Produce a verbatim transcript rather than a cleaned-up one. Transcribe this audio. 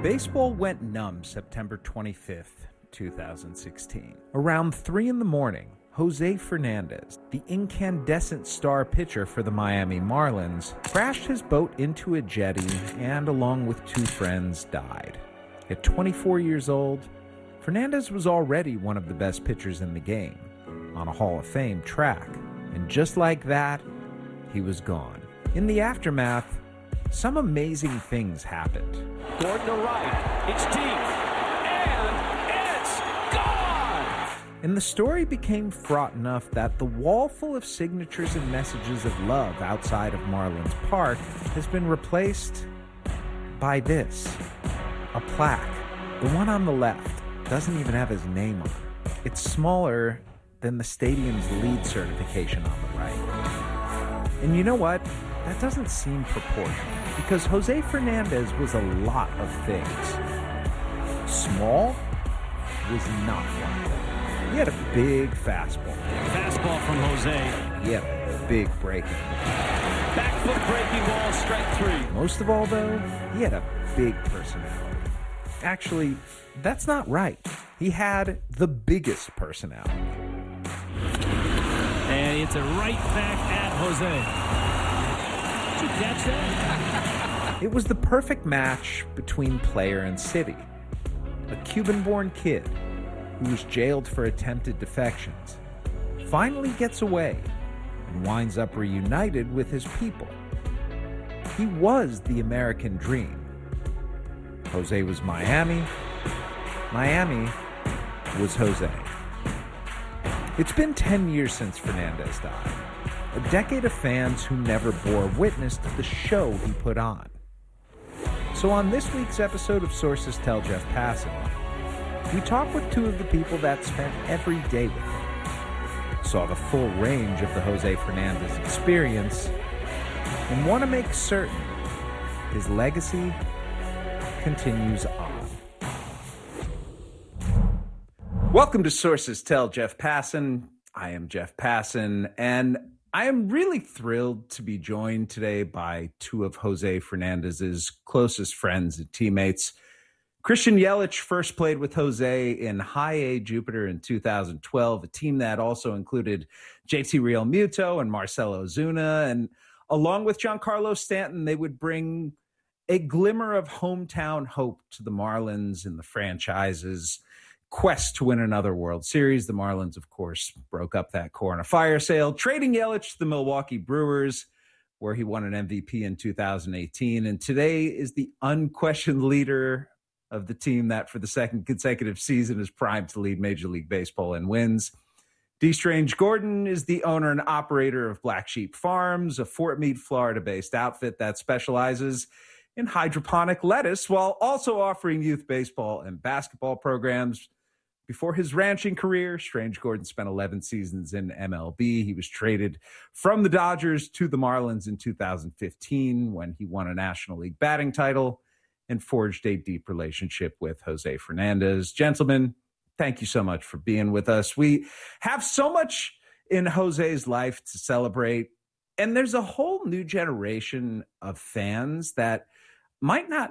Baseball went numb September twenty-fifth, twenty sixteen. Around three in the morning, Jose Fernandez, the incandescent star pitcher for the Miami Marlins, crashed his boat into a jetty and, along with two friends, died. At twenty-four years old, Fernandez was already one of the best pitchers in the game, on a Hall of Fame track, and just like that, he was gone. In the aftermath, some amazing things happened. Gordon to right, it's deep, and it's gone! And the story became fraught enough that the wall full of signatures and messages of love outside of Marlins Park has been replaced by this, a plaque. The one on the left doesn't even have his name on it. It's smaller than the stadium's lead certification on the right. And you know what? That doesn't seem proportional, because Jose Fernandez was a lot of things. Small was not one of them. He had a big fastball. Fastball from Jose. He had a big breaking ball. Back foot breaking ball, strike three. Most of all, though, he had a big personality. Actually, that's not right. He had the biggest personality. And it's a right back at Jose. Did you catch that? It was the perfect match between player and city. A Cuban-born kid who was jailed for attempted defections finally gets away and winds up reunited with his people. He was the American dream. Jose was Miami. Miami was Jose. It's been ten years since Fernandez died. A decade of fans who never bore witness to the show he put on. So on this week's episode of Sources Tell Jeff Passan, we talk with two of the people that spent every day with him, saw the full range of the Jose Fernandez experience, and want to make certain his legacy continues on. Welcome to Sources Tell Jeff Passan. I am Jeff Passan, and I am really thrilled to be joined today by two of Jose Fernandez's closest friends and teammates. Christian Yelich first played with Jose in High A Jupiter in two thousand twelve, a team that also included J T Realmuto and Marcell Ozuna. And along with Giancarlo Stanton, they would bring a glimmer of hometown hope to the Marlins and the franchise's quest to win another World Series. The Marlins, of course, broke up that core in a fire sale, trading Yelich to the Milwaukee Brewers, where he won an M V P in two thousand eighteen. And today is the unquestioned leader of the team that for the second consecutive season is primed to lead Major League Baseball in wins. D. Strange Gordon is the owner and operator of Black Sheep Farms, a Fort Meade, Florida-based outfit that specializes in hydroponic lettuce while also offering youth baseball and basketball programs. Before his ranching career, Strange Gordon spent eleven seasons in M L B. He was traded from the Dodgers to the Marlins in two thousand fifteen when he won a National League batting title and forged a deep relationship with Jose Fernandez. Gentlemen, thank you so much for being with us. We have so much in Jose's life to celebrate, and there's a whole new generation of fans that might not